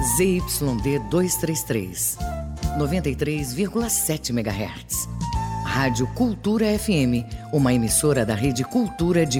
ZYD 233, 93,7 MHz. Rádio Cultura FM, uma emissora da Rede Cultura de